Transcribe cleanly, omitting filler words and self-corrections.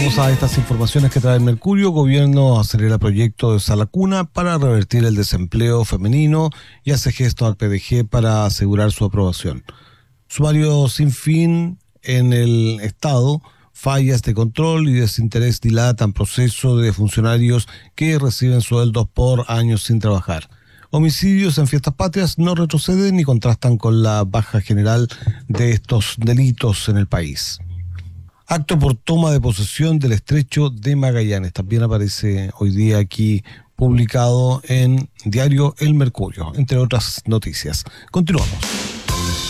Vamos a estas informaciones que trae el Mercurio. Gobierno acelera proyecto de Sala Cuna para revertir el desempleo femenino y hace gesto al PDG para asegurar su aprobación. Sumario sin fin en el Estado. Fallas de control y desinterés dilatan proceso de funcionarios que reciben sueldos por años sin trabajar. Homicidios en fiestas patrias no retroceden ni contrastan con la baja general de estos delitos en el país. Acto por toma de posesión del estrecho de Magallanes. También aparece hoy día aquí publicado en diario El Mercurio, entre otras noticias. Continuamos.